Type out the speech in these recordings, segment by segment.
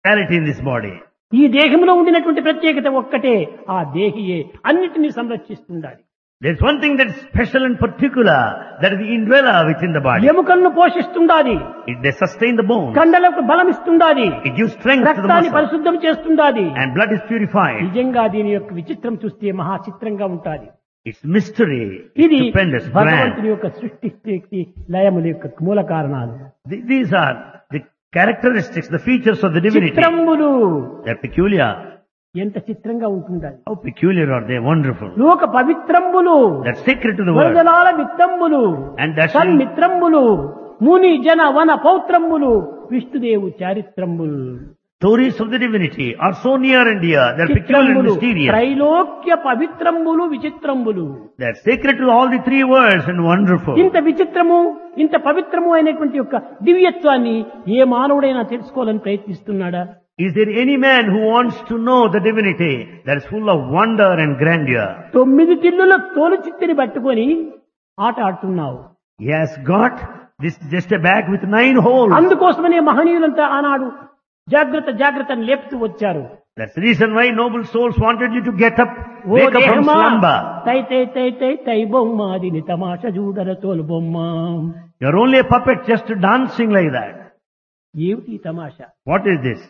reality in this body. ఈ దేహంలో ఉండినటువంటి ప్రత్యేకత ఒక్కటే, ఆ దేహియే అన్నిటినీ సంరక్షిస్తుండాలి. There's one thing that's special and particular, that is the indweller within the body. ఎముకలను పోషిస్తుండాలి, They sustain the bone. కండలకు బలం ఇస్తుండాలి, It gives strength to the రక్తాన్ని muscle. పరిశుద్ధం చేస్తుండాలి. And blood is purified. నిజంగా దీని యొక్క విచిత్రం చూస్తే మహా చిత్రంగా ఉంటాది. It's mystery. ఇది It's stupendous, భగవంతుని grand. యొక్క సృష్టి స్థితి లయముల యొక్క మూల కారణాలు. These are the characteristics, the features of the divinity. చిత్రములు They're peculiar. ఎంత చిత్రంగా ఉంటుండాలి. How peculiar are they? Wonderful. లోక పవిత్రంబులు, That's sacred to the world. వరదలాల మిత్రంబులు, And that's సన్మిత్రంబులు, ముని జన వన పౌత్రంబులు, విష్ణుదేవు చారిత్రంబులు. stories of the divinity are so near and dear. They're peculiar and చిత్రంబులు, mysterious. Trailokya పవిత్రంబులు, విచిత్రంబులు. They're sacred to all the three worlds and wonderful. ఇంత విచిత్రము, ఇంత పవిత్రము అయినటువంటి యొక్క దివ్యత్వాన్ని ఏ మానవుడైనా తెలుసుకోవాలని ప్రయత్నిస్తున్నాడా? Is there any man who wants to know the divinity that is full of wonder and grandeur? 9 టిల్లుల తోలు చిత్తిని పట్టుకొని ఆట ఆడుతున్నావు. He has got this just a bag with 9 holes. అందుకోసమనే మహనీయులంతా ఆనాడు జాగ్రత్త జాగ్రత్త అని లేపుతూ వచ్చారు. That's the reason why noble souls wanted you to get up, oh wake up from దేహమా, slumber. తై తై తై తై తై బొమ్మ దీని తమాష చూడర తోలు బొమ్మ. You're only a puppet just dancing like that. ఏమిటి తమాష? What is this?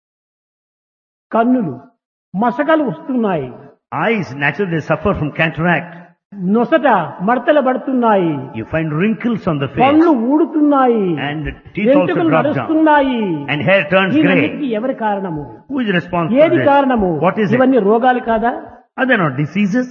కన్నులు మసకలు వస్తున్నాయి, Eyes, naturally they suffer from cataract. నొసట మడతలు పడుతున్నాయి, You find wrinkles on the face. పళ్ళు ఊడుతున్నాయి, And teeth also వెంట్రుకలు drop down. నడుస్తున్నాయి. And hair turns ఇవన్నిటికీ grey. ఎవరి కారణము? Who is responsible for ఏది this? కారణము? What is it? ఇవన్నీ రోగాలు కాదా? Are they not diseases?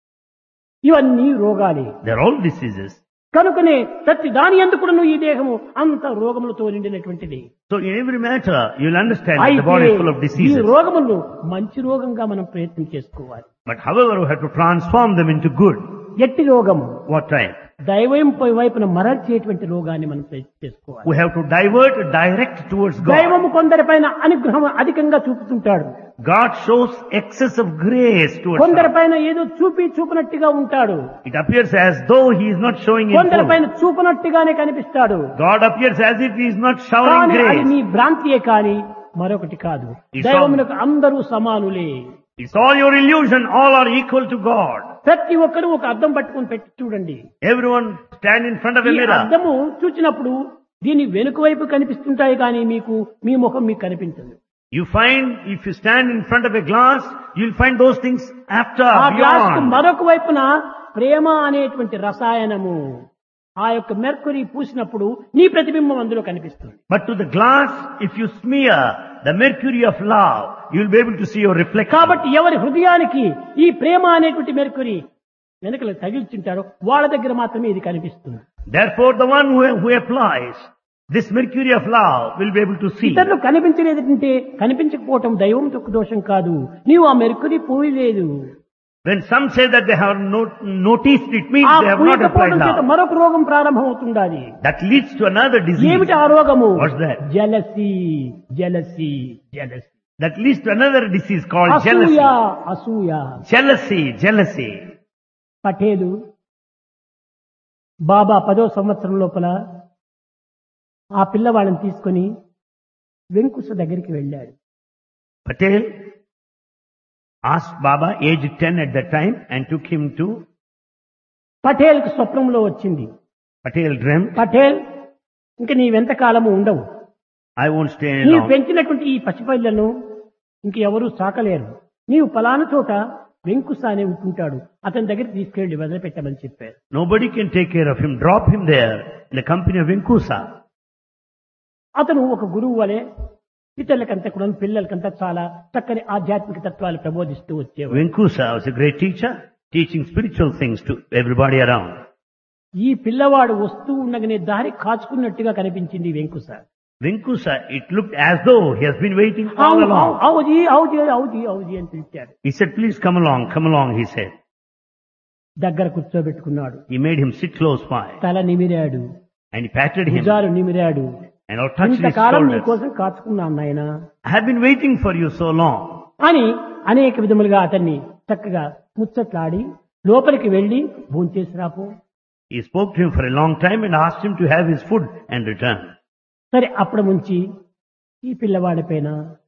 ఇవన్నీ రోగాలే. They're all diseases. కనుకనే ప్రతి దాని ఎందుకును ఈ దేహము అంత రోగములతో నిండినటువంటిది. So in every matter, you'll understand that the అయితే body is full of ఈ diseases. రోగములను మంచి రోగంగా మనం ప్రయత్నం చేసుకోవాలి. But however, we have to transform them into good. ఎట్టి రోగము? What type? దైవం వైపున మరల్చేటువంటి రోగాన్ని మనం ప్రయత్నం చేసుకోవాలి. We have to direct towards God. దైవము కొందరిపైన అనుగ్రహం అధికంగా చూపుతుంటాడు, God shows excess of grace towards us. కొందరిపైన ఏదో చూపినట్టుగా ఉంటాడు, It appears as though He is not showing in కొందరిపైన full. చూపునట్టుగానే కనిపిస్తాడు. God appears as if He is not showering కానీ అది grace. నీ భ్రాంతియే కాని మరొకటి కాదు. దైవమునకు అందరూ సమానులే. It's all your illusion. All are equal to God. ప్రతి ఒక్కరు ఒక అద్దం పట్టుకుని పెట్టి చూడండి. Everyone stand in front of a ఈ mirror. అద్దము చూచినప్పుడు దీని వెనుక వైపు కనిపిస్తుంటాయి కానీ మీ ముఖం మీకు కనిపించదు. You find, if you stand in front of a glass, you'll find those things after, ఆ గ్లాస్ కు beyond. మరొక వైపున ప్రేమ అనేటువంటి రసాయనము, ఆ యొక్క మెర్కురీ పూసినప్పుడు నీ ప్రతిబింబం అందులో కనిపిస్తుంది. But to the glass, if you smear the mercury of love, you'll be able to see your reflection. కాబట్టి ఎవరి హృదయానికి ఈ ప్రేమ అనేటువంటి మెర్కురీ వెనుకలు తగిల్చుంటారో వాళ్ళ దగ్గర మాత్రమే ఇది కనిపిస్తుంది. Therefore, the one who applies this mercury of love will be able to see. ఇతరులు కనిపించలేదంటే కనిపించకపోవటం దైవం యొక్క దోషం కాదు, నీవు ఆ Mercury పోయలేదు. When some say that they have noticed, it means ఆ they have not applied పూయకపోవడం చేత love. మరొక రోగం ప్రారంభం అవుతుండాలి. That leads to another disease. ఏమిటి ఆ రోగము? What's that? Jealousy jealousy jealousy, That leads to another disease called అసూయ jealousy. అసూయ. Jealousy. పటేలు బాబా 10వ సంవత్సరం లోపల ఆ పిల్లవాళ్ళని తీసుకొని వెంకుశ దగ్గరికి వెళ్ళాడు. Patel asked Baba, aged 10 at that time, and took him to. Patel కు స్వప్నంలో వచ్చింది, Patel dreamt, పటేల్ ఇంక నీవెంత కాలము ఉండవు, I won't stay నీవు long. పెంచినటువంటి ఈ పసిపిల్లను ఇంక ఎవరూ సాకలేరు, నీవు పలానా చోట వెంకుశ అనే ఉంటుంటాడు, అతని దగ్గర తీసుకెళ్లి వదిలిపెట్టమని చెప్పారు. Nobody can take care of him. Drop him there in the company of Venkusa. అతను ఒక గురువు వలె ఇతరులకంతా కూడా పిల్లలకంతా చాలా చక్కని ఆధ్యాత్మిక తత్వాలు ప్రబోధిస్తూ వచ్చేవాడు. Venkusa was a great teacher, teaching spiritual things to everybody around. ఈ పిల్లవాడు వస్తూ ఉండగానే దారి కాచుకున్నట్టుగా కనిపించింది వెంకుశ. Venkusa, it looked as though he has been waiting all along. అవుజీ అవుజీ అవుజీ అవుజీ అని పిలిచాడు. He said, please come along, he said. దగ్గర కూర్చోబెట్టుకున్నాడు, He made him sit close by, తల నిమిరాడు, and he patted him, భుజాలు నిమిరాడు. and touched his ఇంతకాలం నీ shoulders. కోసం కాచుకున్నాను నాయనా I have been waiting for you so long. అని అనేక విధములుగా అతన్ని చక్కగా ముచ్చట్లాడి లోపలికి వెళ్లి భోంచేసి రాపో. He spoke to him for a long time and asked him to have his food and return. సరే అప్పుడు నుంచి ఈ పిల్లవాడి పైన